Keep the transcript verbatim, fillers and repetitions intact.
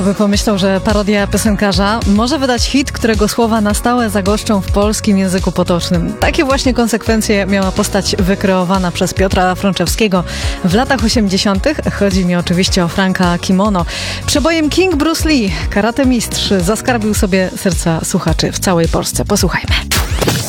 By pomyślał, że parodia piosenkarza może wydać hit, którego słowa na stałe zagoszczą w polskim języku potocznym. Takie właśnie konsekwencje miała postać wykreowana przez Piotra Frączewskiego w latach osiemdziesiątych. Chodzi mi oczywiście o Franka Kimono. Przebojem King Bruce Lee, karate mistrz, zaskarbił sobie serca słuchaczy w całej Polsce. Posłuchajmy.